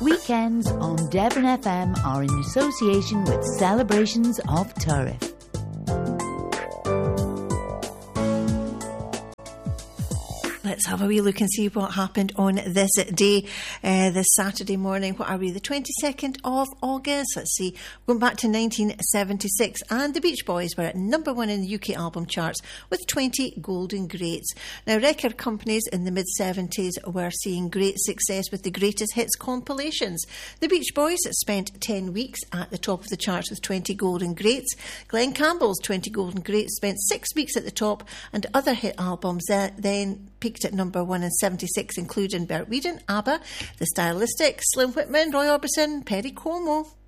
Weekends on Devon FM are in association with Celebrations of Turriff. Let's have a wee look and see what happened on this day, this Saturday morning. What are we, the 22nd of August? Let's see, going back to 1976, and the Beach Boys were at number one in the UK album charts with 20 golden greats. Now, record companies in the mid-70s were seeing great success with the greatest hits compilations. The Beach Boys spent 10 weeks at the top of the charts with 20 golden greats. Glenn Campbell's 20 golden greats spent 6 weeks at the top, and other hit albums then peaked at number one in 76, including Bert Weedon, ABBA, The Stylistics, Slim Whitman, Roy Orbison, Perry Como.